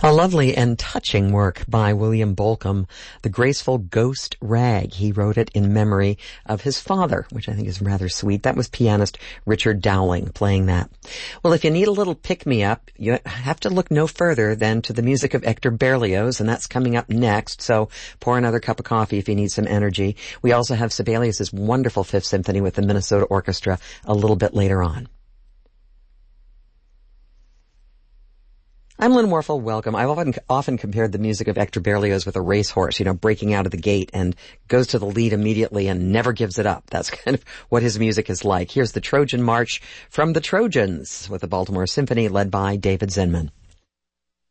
A lovely and touching work by William Bolcom, The Graceful Ghost Rag. He wrote it in memory of his father, which I think is rather sweet. That was pianist Richard Dowling playing that. Well, if you need a little pick-me-up, you have to look no further than to the music of Hector Berlioz, and that's coming up next, so pour another cup of coffee if you need some energy. We also have Sibelius's wonderful Fifth Symphony with the Minnesota Orchestra a little bit later on. I'm Lynn Warfel. Welcome. I've often compared the music of Hector Berlioz with a racehorse, breaking out of the gate and goes to the lead immediately and never gives it up. That's kind of what his music is like. Here's the Trojan March from the Trojans with the Baltimore Symphony led by David Zinman.